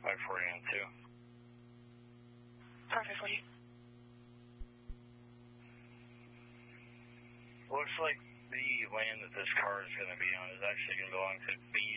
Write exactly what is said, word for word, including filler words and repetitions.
five forty-nine two. Perfectly. Looks like the land that this car is going to be on is actually going to belong to B